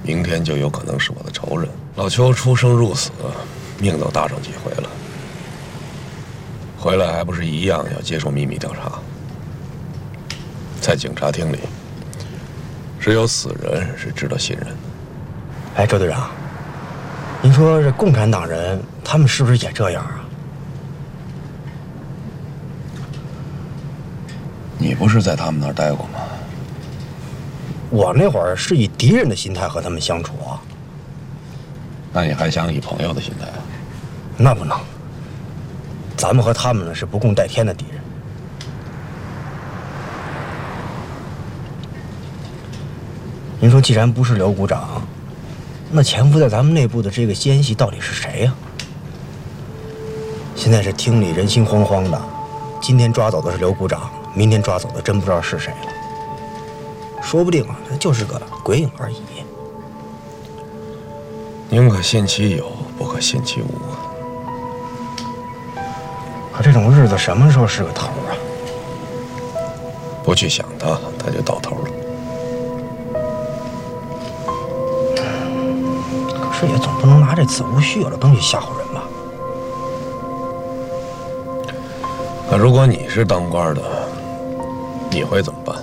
明天就有可能是我的仇人。老邱出生入死，命都搭上几回了，回来还不是一样要接受秘密调查？在警察厅里，只有死人是值得信任的。 哎，周队长，您说这共产党人他们是不是也这样啊？ 你不是在他们那儿待过吗？ 我那会儿是以敌人的心态和他们相处啊。 那你还想以朋友的心态？ 那不能，咱们和他们呢是不共戴天的敌人。您说，既然不是刘股长，那潜伏在咱们内部的这个奸细到底是谁呀？现在这厅里人心惶惶的，今天抓走的是刘股长，明天抓走的真不知道是谁了。说不定啊，他就是个鬼影而已。 宁可信其有，不可信其无啊！ 可这种日子什么时候是个头啊？ 不去想他，他就到头了。 可是也总不能拿这子无虚有的东西吓唬人吧？ 那如果你是当官的，你会怎么办？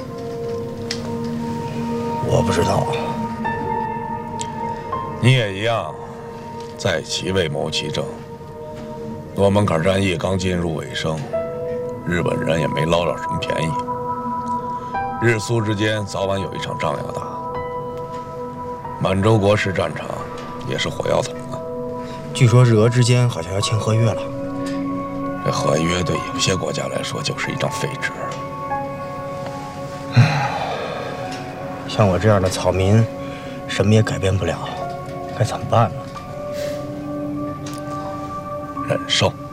我不知道。 你也一样，在其位谋其政。诺门坎战役刚进入尾声，日本人也没捞着什么便宜。日苏之间早晚有一场仗要打。满洲国是战场，也是火药桶啊。 据说日俄之间好像要签合约了。 这合约对有些国家来说就是一张废纸。 像我这样的草民，什么也改变不了，该怎么办呢？ 忍受。